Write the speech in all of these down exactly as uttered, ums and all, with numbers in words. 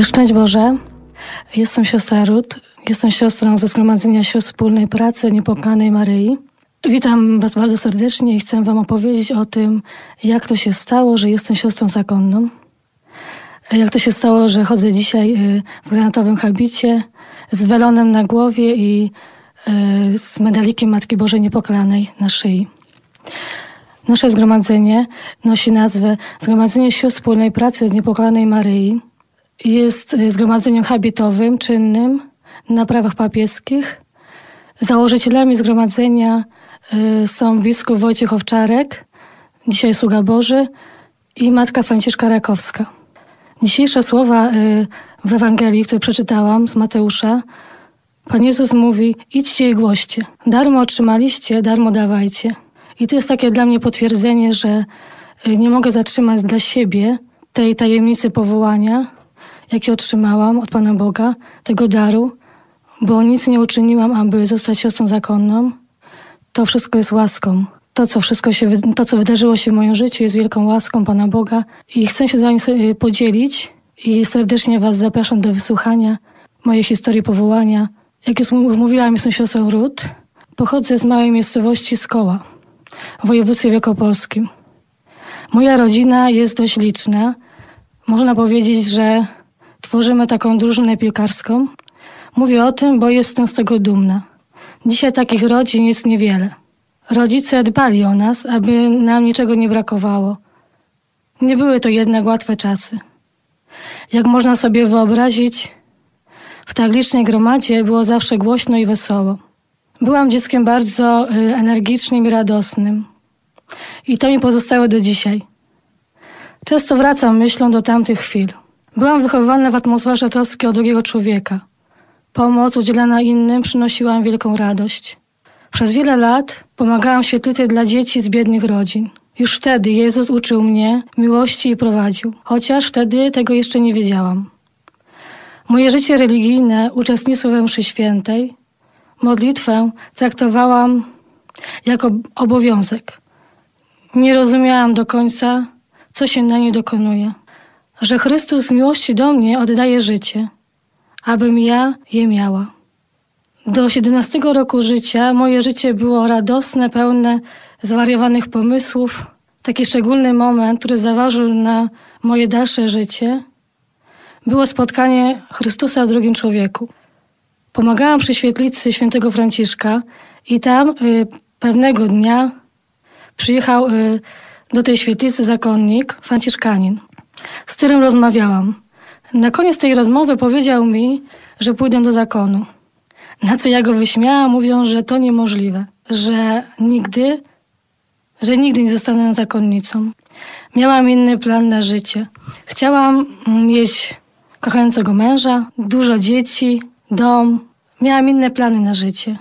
Szczęść Boże, jestem siostra Ruth, jestem siostrą ze Zgromadzenia Sióstr Wspólnej Pracy Niepokanej Maryi. Witam Was bardzo serdecznie i chcę Wam opowiedzieć o tym, jak to się stało, że jestem siostrą zakonną. Jak to się stało, że chodzę dzisiaj w granatowym habicie, z welonem na głowie i z medalikiem Matki Bożej Niepokalanej na szyi. Nasze zgromadzenie nosi nazwę Zgromadzenie Sióstr Wspólnej Pracy Niepokalanej Maryi. Jest zgromadzeniem habitowym, czynnym, na prawach papieskich. Założycielami zgromadzenia są biskup Wojciech Owczarek, dzisiaj sługa Boży, i matka Franciszka Rakowska. Dzisiejsze słowa w Ewangelii, które przeczytałam z Mateusza, Pan Jezus mówi: idźcie i głoście. Darmo otrzymaliście, darmo dawajcie. I to jest takie dla mnie potwierdzenie, że nie mogę zatrzymać dla siebie tej tajemnicy powołania, jakie otrzymałam od Pana Boga, tego daru, bo nic nie uczyniłam, aby zostać siostrą zakonną. To wszystko jest łaską. To, co wszystko się, to, co wydarzyło się w moim życiu, jest wielką łaską Pana Boga i chcę się z Wami podzielić i serdecznie Was zapraszam do wysłuchania mojej historii powołania. Jak już mówiłam, jestem siostrą Ruth. Pochodzę z małej miejscowości Skoła w województwie wielkopolskim. Moja rodzina jest dość liczna. Można powiedzieć, że tworzymy taką drużynę piłkarską. Mówię o tym, bo jestem z tego dumna. Dzisiaj takich rodzin jest niewiele. Rodzice dbali o nas, aby nam niczego nie brakowało. Nie były to jednak łatwe czasy. Jak można sobie wyobrazić, w tak licznej gromadzie było zawsze głośno i wesoło. Byłam dzieckiem bardzo energicznym i radosnym. I to mi pozostało do dzisiaj. Często wracam myślą do tamtych chwil. Byłam wychowywana w atmosferze troski o drugiego człowieka. Pomoc udzielana innym przynosiła mi wielką radość. Przez wiele lat pomagałam w świetlicy dla dzieci z biednych rodzin. Już wtedy Jezus uczył mnie miłości i prowadził, chociaż wtedy tego jeszcze nie wiedziałam. Moje życie religijne, uczestnictwo we mszy świętej, modlitwę traktowałam jako obowiązek. Nie rozumiałam do końca, co się na niej dokonuje. Że Chrystus z miłości do mnie oddaje życie, abym ja je miała. Do siedemnastego roku życia moje życie było radosne, pełne zwariowanych pomysłów. Taki szczególny moment, który zaważył na moje dalsze życie, było spotkanie Chrystusa w drugim człowieku. Pomagałam przy świetlicy świętego Franciszka i tam y, pewnego dnia przyjechał y, do tej świetlicy zakonnik, franciszkanin, z którym rozmawiałam. Na koniec tej rozmowy powiedział mi, że pójdę do zakonu. Na co ja go wyśmiałam, mówiąc, że to niemożliwe, że nigdy, że nigdy nie zostanę zakonnicą. Miałam inny plan na życie. Chciałam mieć kochającego męża, dużo dzieci, dom. Miałam inne plany na życie.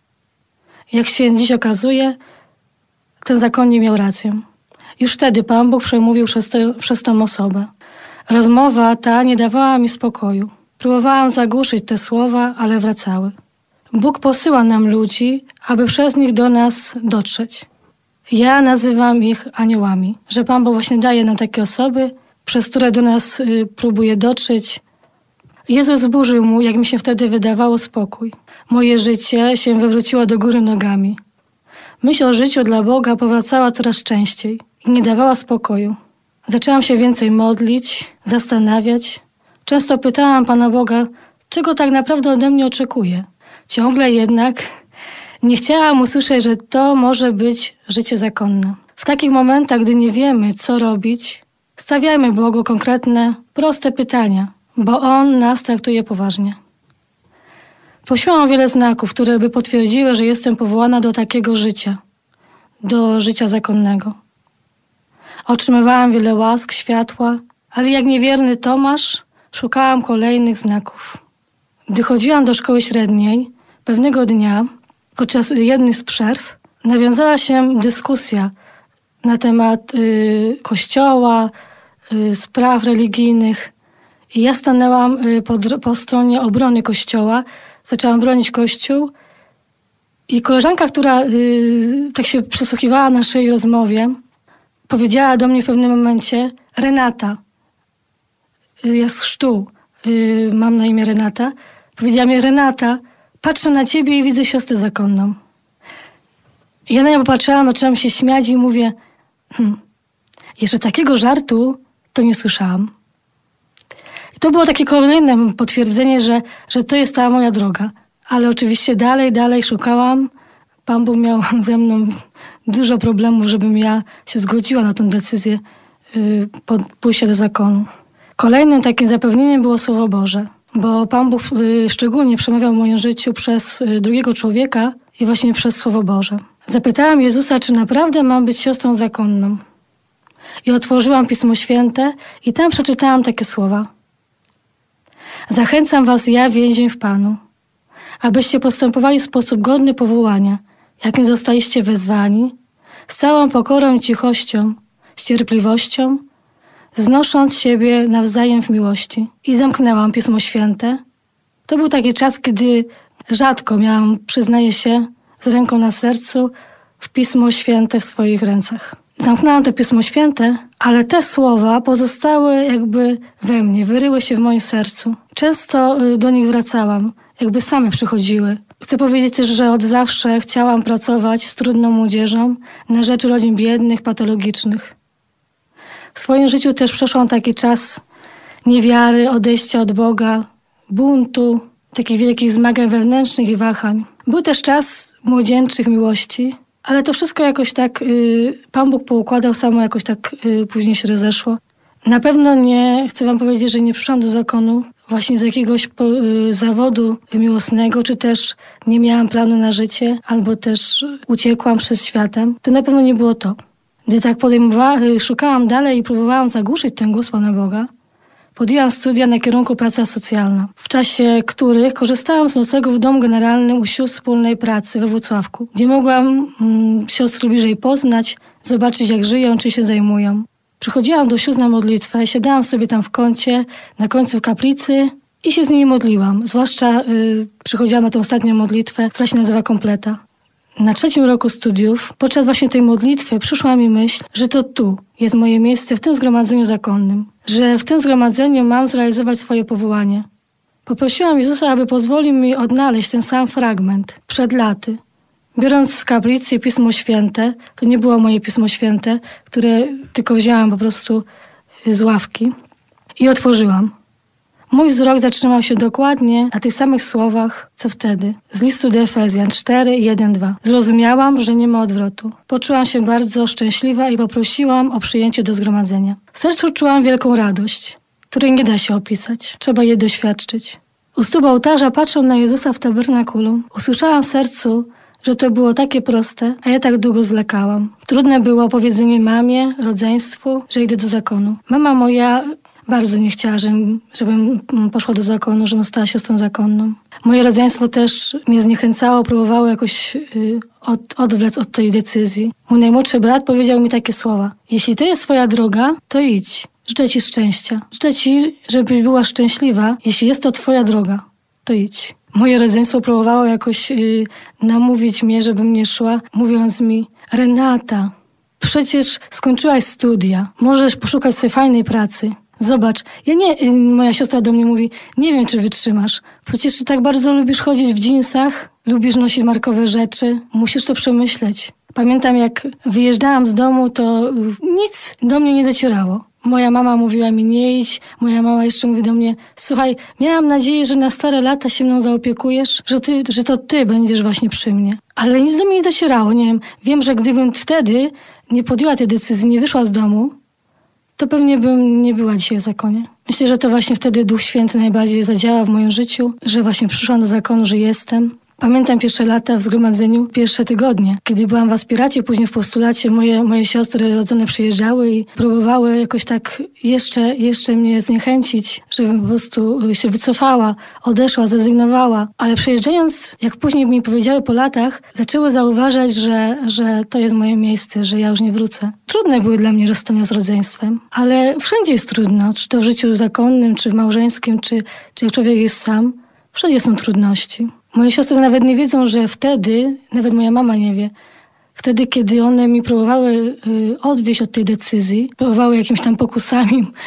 Jak się dziś okazuje, ten zakonnik miał rację. Już wtedy Pan Bóg przemówił przez, to, przez tą osobę. Rozmowa ta nie dawała mi spokoju. Próbowałam zagłuszyć te słowa, ale wracały. Bóg posyła nam ludzi, aby przez nich do nas dotrzeć. Ja nazywam ich aniołami, że Pan Bóg właśnie daje nam takie osoby, przez które do nas y, próbuje dotrzeć. Jezus zburzył mu, jak mi się wtedy wydawało, spokój. Moje życie się wywróciło do góry nogami. Myśl o życiu dla Boga powracała coraz częściej i nie dawała spokoju. Zaczęłam się więcej modlić, zastanawiać. Często pytałam Pana Boga, czego tak naprawdę ode mnie oczekuje. Ciągle jednak nie chciałam usłyszeć, że to może być życie zakonne. W takich momentach, gdy nie wiemy, co robić, stawiajmy Bogu konkretne, proste pytania, bo On nas traktuje poważnie. Prosiłam o wiele znaków, które by potwierdziły, że jestem powołana do takiego życia, do życia zakonnego. Otrzymywałam wiele łask, światła, ale jak niewierny Tomasz szukałam kolejnych znaków. Gdy chodziłam do szkoły średniej, pewnego dnia, podczas jednej z przerw, nawiązała się dyskusja na temat y, kościoła, y, spraw religijnych. I ja stanęłam y, po, po stronie obrony kościoła, zaczęłam bronić kościół i koleżanka, która y, tak się przysłuchiwała naszej rozmowie, powiedziała do mnie w pewnym momencie: Renata, ja z chrztu, yy, mam na imię Renata. Powiedziała mi: Renata, patrzę na ciebie i widzę siostrę zakonną. Ja na nią popatrzyłam, zaczęłam się śmiać i mówię: hm, jeszcze takiego żartu to nie słyszałam. I to było takie kolejne potwierdzenie, że, że to jest ta moja droga. Ale oczywiście dalej, dalej szukałam. Pan Bóg miał ze mną dużo problemów, żebym ja się zgodziła na tę decyzję yy, pod pójścia do zakonu. Kolejnym takim zapewnieniem było Słowo Boże, bo Pan Bóg yy, szczególnie przemawiał w moim życiu przez yy, drugiego człowieka i właśnie przez Słowo Boże. Zapytałam Jezusa, czy naprawdę mam być siostrą zakonną. I otworzyłam Pismo Święte i tam przeczytałam takie słowa: zachęcam was ja, więzień w Panu, abyście postępowali w sposób godny powołania, jakim zostaliście wezwani, z całą pokorą i cichością, z cierpliwością, znosząc siebie nawzajem w miłości. I zamknęłam Pismo Święte. To był taki czas, kiedy rzadko miałam, przyznaję się, z ręką na sercu, w Pismo Święte w swoich rękach. Zamknęłam to Pismo Święte, ale te słowa pozostały jakby we mnie, wyryły się w moim sercu. Często do nich wracałam, jakby same przychodziły. Chcę powiedzieć też, że od zawsze chciałam pracować z trudną młodzieżą na rzecz rodzin biednych, patologicznych. W swoim życiu też przeszłam taki czas niewiary, odejścia od Boga, buntu, takich wielkich zmagań wewnętrznych i wahań. Był też czas młodzieńczych miłości, ale to wszystko jakoś tak y, Pan Bóg poukładał, samo jakoś tak y, później się rozeszło. Na pewno nie, chcę wam powiedzieć, że nie przyszłam do zakonu właśnie z jakiegoś po, y, zawodu miłosnego, czy też nie miałam planu na życie, albo też uciekłam przed światem. To na pewno nie było to. Gdy tak podejmowałam, y, szukałam dalej i próbowałam zagłuszyć ten głos Pana Boga, podjęłam studia na kierunku praca socjalna, w czasie których korzystałam z noclegu w domu generalnym u sióstr wspólnej pracy we Włocławku, gdzie mogłam mm, siostry bliżej poznać, zobaczyć jak żyją, czy się zajmują. Przychodziłam do sióstr na modlitwę, siadałam sobie tam w kącie, na końcu kaplicy i się z nimi modliłam. Zwłaszcza y, przychodziłam na tę ostatnią modlitwę, która się nazywa kompleta. Na trzecim roku studiów, podczas właśnie tej modlitwy, przyszła mi myśl, że to tu jest moje miejsce w tym zgromadzeniu zakonnym. Że w tym zgromadzeniu mam zrealizować swoje powołanie. Poprosiłam Jezusa, aby pozwolił mi odnaleźć ten sam fragment przed laty. Biorąc w kaplicy Pismo Święte, to nie było moje Pismo Święte, które tylko wzięłam po prostu z ławki i otworzyłam. Mój wzrok zatrzymał się dokładnie na tych samych słowach, co wtedy. Z listu do Efezjan cztery, jeden, dwa. Zrozumiałam, że nie ma odwrotu. Poczułam się bardzo szczęśliwa i poprosiłam o przyjęcie do zgromadzenia. W sercu czułam wielką radość, której nie da się opisać. Trzeba jej doświadczyć. U stóp ołtarza, patrząc na Jezusa w tabernakulum, usłyszałam w sercu, że to było takie proste, a ja tak długo zwlekałam. Trudne było powiedzenie mamie, rodzeństwu, że idę do zakonu. Mama moja bardzo nie chciała, żebym, żebym poszła do zakonu, żebym stała siostrą zakonną. Moje rodzeństwo też mnie zniechęcało, próbowało jakoś y, od, odwlec od tej decyzji. Mój najmłodszy brat powiedział mi takie słowa: jeśli to jest twoja droga, to idź. Życzę ci szczęścia. Życzę ci, żebyś była szczęśliwa. Jeśli jest to twoja droga, to idź. Moje rodzeństwo próbowało jakoś y, namówić mnie, żebym nie szła, mówiąc mi: Renata, przecież skończyłaś studia, możesz poszukać sobie fajnej pracy. Zobacz, ja nie, moja siostra do mnie mówi: nie wiem, czy wytrzymasz. Przecież ty tak bardzo lubisz chodzić w dżinsach, lubisz nosić markowe rzeczy, musisz to przemyśleć. Pamiętam, jak wyjeżdżałam z domu, to nic do mnie nie docierało. Moja mama mówiła mi: nie idź. Moja mama jeszcze mówi do mnie: słuchaj, miałam nadzieję, że na stare lata się mną zaopiekujesz, że, ty, że to ty będziesz właśnie przy mnie. Ale nic do mnie nie docierało, nie wiem. Wiem, że gdybym wtedy nie podjęła tej decyzji, nie wyszła z domu, to pewnie bym nie była dzisiaj w zakonie. Myślę, że to właśnie wtedy Duch Święty najbardziej zadziała w moim życiu, że właśnie przyszłam do zakonu, że jestem. Pamiętam pierwsze lata w zgromadzeniu, pierwsze tygodnie, kiedy byłam w aspiracie, później w postulacie, moje, moje siostry rodzone przyjeżdżały i próbowały jakoś tak jeszcze, jeszcze mnie zniechęcić, żebym po prostu się wycofała, odeszła, zrezygnowała. Ale przyjeżdżając, jak później mi powiedziały po latach, zaczęły zauważać, że, że to jest moje miejsce, że ja już nie wrócę. Trudne były dla mnie rozstania z rodzeństwem, ale wszędzie jest trudno, czy to w życiu zakonnym, czy w małżeńskim, czy, czy jak człowiek jest sam. Wszędzie są trudności. Moje siostry nawet nie wiedzą, że wtedy, nawet moja mama nie wie, wtedy, kiedy one mi próbowały y, odwieźć od tej decyzji, próbowały jakimiś tam pokusami,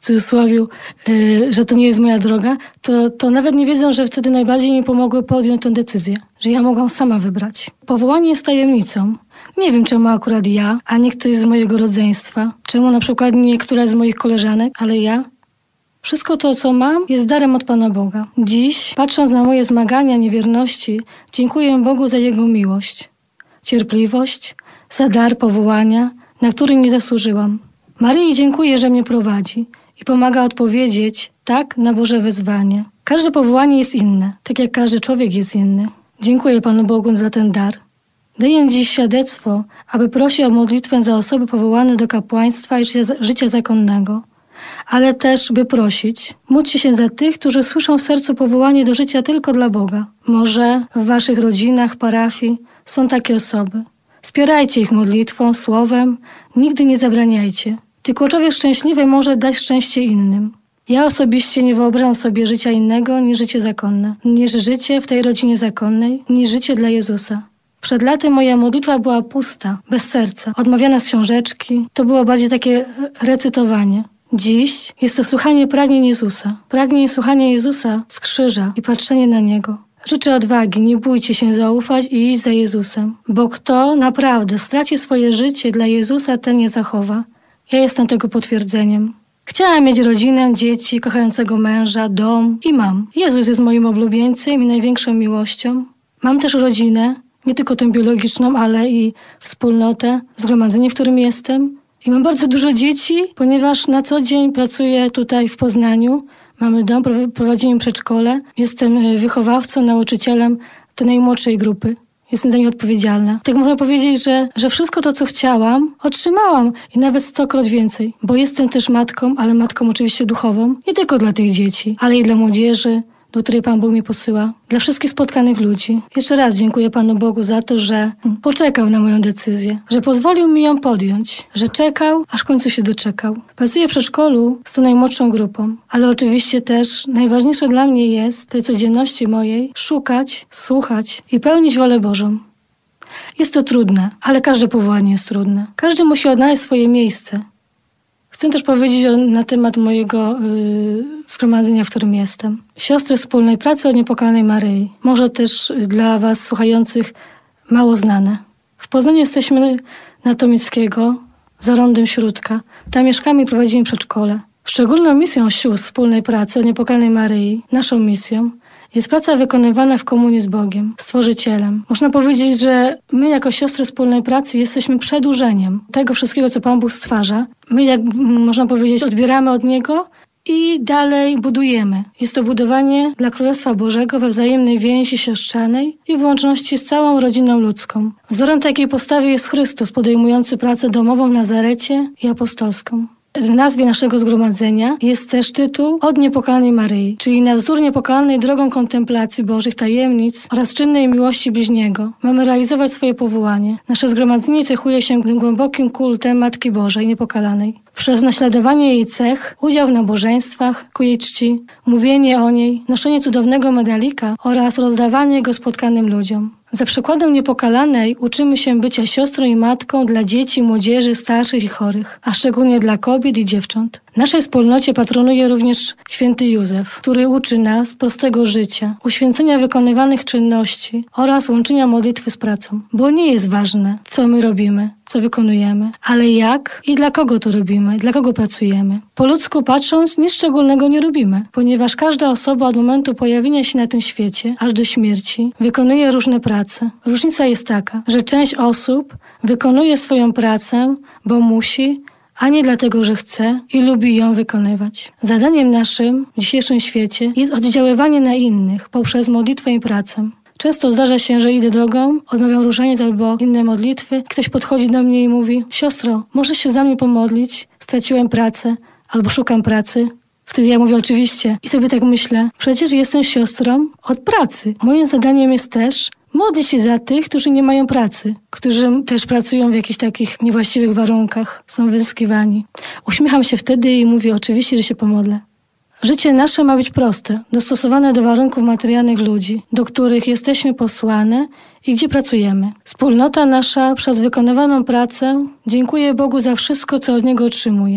w cudzysłowie, yy, że to nie jest moja droga, to, to nawet nie wiedzą, że wtedy najbardziej mi pomogły podjąć tę decyzję, że ja mogłam sama wybrać. Powołanie jest tajemnicą. Nie wiem, czemu akurat ja, a nie ktoś z mojego rodzeństwa. Czemu na przykład nie któraś z moich koleżanek, ale ja. Wszystko to, co mam, jest darem od Pana Boga. Dziś, patrząc na moje zmagania niewierności, dziękuję Bogu za Jego miłość, cierpliwość, za dar powołania, na który nie zasłużyłam. Maryi dziękuję, że mnie prowadzi i pomaga odpowiedzieć tak na Boże wezwanie. Każde powołanie jest inne, tak jak każdy człowiek jest inny. Dziękuję Panu Bogu za ten dar. Daję dziś świadectwo, aby prosił o modlitwę za osoby powołane do kapłaństwa i życia, życia zakonnego, ale też by prosić, módlcie się za tych, którzy słyszą w sercu powołanie do życia tylko dla Boga. Może w waszych rodzinach, parafii są takie osoby. Wspierajcie ich modlitwą, słowem, nigdy nie zabraniajcie. Tylko człowiek szczęśliwy może dać szczęście innym. Ja osobiście nie wyobrażam sobie życia innego niż życie zakonne, niż życie w tej rodzinie zakonnej, niż życie dla Jezusa. Przed laty moja modlitwa była pusta, bez serca, odmawiana z książeczki. To było bardziej takie recytowanie. Dziś jest to słuchanie pragnień Jezusa. Pragnień słuchania Jezusa z krzyża i patrzenie na Niego. Życzę odwagi, nie bójcie się zaufać i iść za Jezusem. Bo kto naprawdę straci swoje życie dla Jezusa, ten nie zachowa. Ja jestem tego potwierdzeniem. Chciałam mieć rodzinę, dzieci, kochającego męża, dom i mam. Jezus jest moim oblubieńcem i największą miłością. Mam też rodzinę, nie tylko tę biologiczną, ale i wspólnotę, zgromadzenie, w którym jestem. I mam bardzo dużo dzieci, ponieważ na co dzień pracuję tutaj w Poznaniu. Mamy dom, prowadzimy przedszkole. Jestem wychowawcą, nauczycielem tej najmłodszej grupy. Jestem za nie odpowiedzialna. Tak można powiedzieć, że, że wszystko to, co chciałam, otrzymałam i nawet stokrot więcej. Bo jestem też matką, ale matką oczywiście duchową. Nie tylko dla tych dzieci, ale i dla młodzieży, do której Pan Bóg mnie posyła. Dla wszystkich spotkanych ludzi. Jeszcze raz dziękuję Panu Bogu za to, że poczekał na moją decyzję. Że pozwolił mi ją podjąć. Że czekał, aż w końcu się doczekał. Pracuję w przedszkolu z tą najmłodszą grupą. Ale oczywiście też najważniejsze dla mnie jest w tej codzienności mojej szukać, słuchać i pełnić wolę Bożą. Jest to trudne, ale każde powołanie jest trudne. Każdy musi odnaleźć swoje miejsce. Chcę też powiedzieć o, na temat mojego yy, zgromadzenia, w którym jestem. Siostry Wspólnej Pracy o Niepokalanej Maryi. Może też dla was słuchających mało znane. W Poznaniu jesteśmy na Tomickiego, za rondem Śródka. Tam mieszkamy i prowadzimy przedszkole. Szczególną misją sióstr Wspólnej Pracy o Niepokalanej Maryi, naszą misją, jest praca wykonywana w komunii z Bogiem, Stworzycielem. Można powiedzieć, że my jako siostry Wspólnej Pracy jesteśmy przedłużeniem tego wszystkiego, co Pan Bóg stwarza. My, jak można powiedzieć, odbieramy od Niego i dalej budujemy. Jest to budowanie dla Królestwa Bożego we wzajemnej więzi siostrzanej i w łączności z całą rodziną ludzką. Wzorem takiej postawy jest Chrystus, podejmujący pracę domową w Nazarecie i apostolską. W nazwie naszego zgromadzenia jest też tytuł Od Niepokalanej Maryi, czyli na wzór niepokalanej drogą kontemplacji Bożych tajemnic oraz czynnej miłości bliźniego. Mamy realizować swoje powołanie. Nasze zgromadzenie cechuje się głębokim kultem Matki Bożej Niepokalanej. Przez naśladowanie jej cech, udział w nabożeństwach ku jej czci, mówienie o niej, noszenie cudownego medalika oraz rozdawanie go spotkanym ludziom. Za przykładem Niepokalanej uczymy się bycia siostrą i matką dla dzieci, młodzieży, starszych i chorych, a szczególnie dla kobiet i dziewcząt. W naszej wspólnocie patronuje również święty Józef, który uczy nas prostego życia, uświęcenia wykonywanych czynności oraz łączenia modlitwy z pracą. Bo nie jest ważne, co my robimy, co wykonujemy, ale jak i dla kogo to robimy, dla kogo pracujemy. Po ludzku patrząc, nic szczególnego nie robimy, ponieważ każda osoba od momentu pojawienia się na tym świecie, aż do śmierci, wykonuje różne prace. Różnica jest taka, że część osób wykonuje swoją pracę, bo musi, a nie dlatego, że chce i lubi ją wykonywać. Zadaniem naszym w dzisiejszym świecie jest oddziaływanie na innych poprzez modlitwę i pracę. Często zdarza się, że idę drogą, odmawiam różaniec albo inne modlitwy. Ktoś podchodzi do mnie i mówi: siostro, możesz się za mnie pomodlić? Straciłem pracę albo szukam pracy. Wtedy ja mówię: oczywiście. I sobie tak myślę, przecież jestem siostrą od pracy. Moim zadaniem jest też modlić się za tych, którzy nie mają pracy, którzy też pracują w jakichś takich niewłaściwych warunkach, są wyzyskiwani. Uśmiecham się wtedy i mówię: oczywiście, że się pomodlę. Życie nasze ma być proste, dostosowane do warunków materialnych ludzi, do których jesteśmy posłane i gdzie pracujemy. Wspólnota nasza przez wykonywaną pracę dziękuję Bogu za wszystko, co od Niego otrzymuje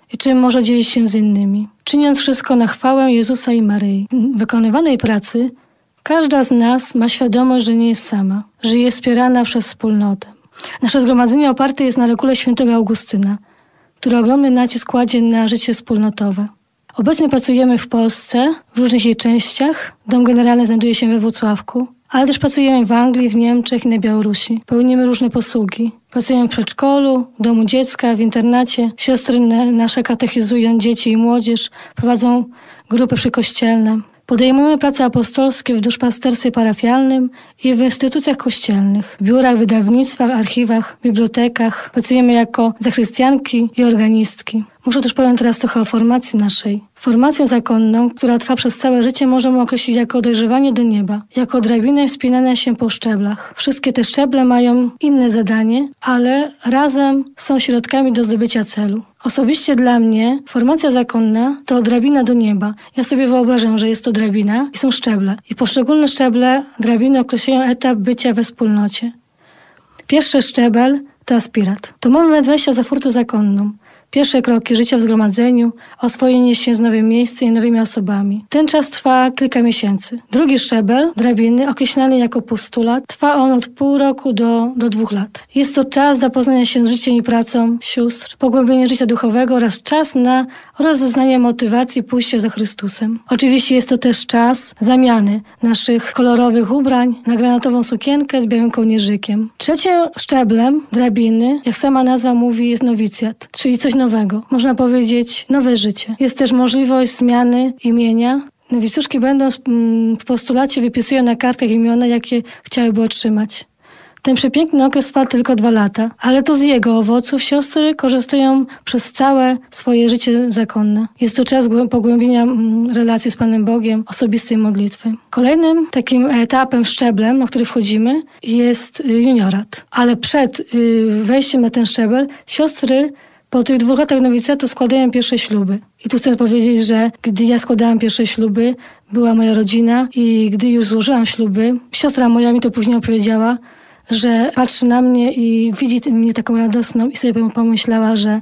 i czym może dzielić się z innymi, czyniąc wszystko na chwałę Jezusa i Maryi. W wykonywanej pracy każda z nas ma świadomość, że nie jest sama, że jest wspierana przez wspólnotę. Nasze zgromadzenie oparte jest na regule świętego Augustyna, który ogromny nacisk kładzie na życie wspólnotowe. Obecnie pracujemy w Polsce, w różnych jej częściach. Dom generalny znajduje się we Włocławku, ale też pracujemy w Anglii, w Niemczech i na Białorusi. Pełnimy różne posługi. Pracujemy w przedszkolu, w domu dziecka, w internacie. Siostry nasze katechizują dzieci i młodzież, prowadzą grupy przykościelne. Podejmujemy prace apostolskie w duszpasterstwie parafialnym i w instytucjach kościelnych, w biurach, wydawnictwach, archiwach, bibliotekach. Pracujemy jako zachrystianki i organistki. Muszę też powiem teraz trochę o formacji naszej. Formację zakonną, która trwa przez całe życie, możemy określić jako dojrzewanie do nieba, jako drabinę wspinania się po szczeblach. Wszystkie te szczeble mają inne zadanie, ale razem są środkami do zdobycia celu. Osobiście dla mnie formacja zakonna to drabina do nieba. Ja sobie wyobrażam, że jest to drabina i są szczeble. I poszczególne szczeble drabiny określają etap bycia we wspólnocie. Pierwszy szczebel to aspirat. To moment wejścia za furtę zakonną. Pierwsze kroki życia w zgromadzeniu, oswojenie się z nowym miejscem i nowymi osobami. Ten czas trwa kilka miesięcy. Drugi szczebel drabiny, określany jako postulat, trwa on od pół roku do, do dwóch lat. Jest to czas zapoznania się z życiem i pracą sióstr, pogłębienie życia duchowego oraz czas na rozeznanie motywacji pójścia za Chrystusem. Oczywiście jest to też czas zamiany naszych kolorowych ubrań na granatową sukienkę z białym kołnierzykiem. Trzecim szczeblem drabiny, jak sama nazwa mówi, jest nowicjat, czyli coś nowego. Można powiedzieć nowe życie. Jest też możliwość zmiany imienia. Nowicjuszki będąc w postulacie wypisują na kartkach imiona, jakie chciałyby otrzymać. Ten przepiękny okres trwa tylko dwa lata, ale to z jego owoców siostry korzystają przez całe swoje życie zakonne. Jest to czas pogłębienia relacji z Panem Bogiem, osobistej modlitwy. Kolejnym takim etapem, szczeblem, na który wchodzimy, jest juniorat. Ale przed wejściem na ten szczebel siostry po tych dwóch latach nowicjatu składają pierwsze śluby. I tu chcę powiedzieć, że gdy ja składałam pierwsze śluby, była moja rodzina i gdy już złożyłam śluby, siostra moja mi to później opowiedziała, że patrzy na mnie i widzi mnie taką radosną i sobie pomyślała, że,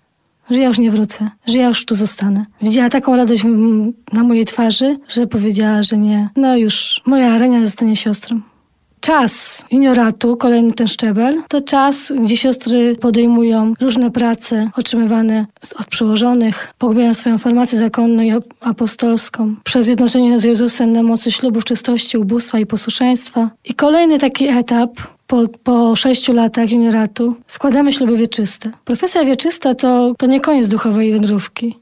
że ja już nie wrócę, że ja już tu zostanę. Widziała taką radość na mojej twarzy, że powiedziała, że nie, no już moja Renia zostanie siostrą. Czas junioratu, kolejny ten szczebel, to czas, gdzie siostry podejmują różne prace otrzymywane od przełożonych, pogłębiają swoją formację zakonną i apostolską przez zjednoczenie z Jezusem na mocy ślubów czystości, ubóstwa i posłuszeństwa. I kolejny taki etap, po, po sześciu latach junioratu, składamy śluby wieczyste. Profesja wieczysta to, to nie koniec duchowej wędrówki.